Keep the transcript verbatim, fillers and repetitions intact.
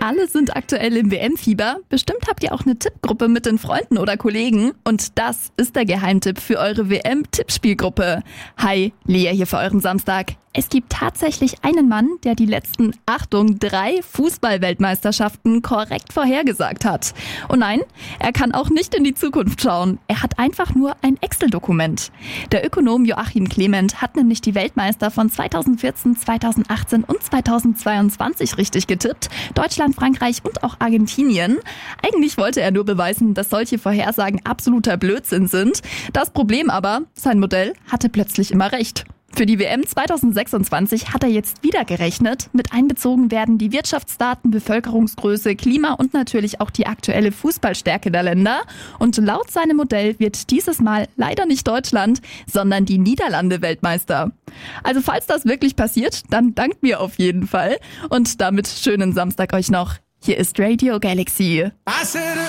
alle sind aktuell im W M-Fieber. Bestimmt habt ihr auch eine Tippgruppe mit den Freunden oder Kollegen. Und das ist der Geheimtipp für eure W M-Tippspielgruppe. Hi, Lea hier für euren Samstag. Es gibt tatsächlich einen Mann, der die letzten, Achtung, drei Fußball-Weltmeisterschaften korrekt vorhergesagt hat. Und nein, er kann auch nicht in die Zukunft schauen. Er hat einfach nur ein Excel-Dokument. Der Ökonom Joachim Clement hat nämlich die Weltmeister von zweitausendvierzehn, zweitausendachtzehn und zweitausendzweiundzwanzig richtig getippt. Deutschland, Frankreich und auch Argentinien. Eigentlich wollte er nur beweisen, dass solche Vorhersagen absoluter Blödsinn sind. Das Problem aber, sein Modell hatte plötzlich immer recht. Für die W M zweitausendsechsundzwanzig hat er jetzt wieder gerechnet. Mit einbezogen werden die Wirtschaftsdaten, Bevölkerungsgröße, Klima und natürlich auch die aktuelle Fußballstärke der Länder. Und laut seinem Modell wird dieses Mal leider nicht Deutschland, sondern die Niederlande Weltmeister. Also falls das wirklich passiert, dann dankt mir auf jeden Fall. Und damit schönen Samstag euch noch. Hier ist Radio Galaxy.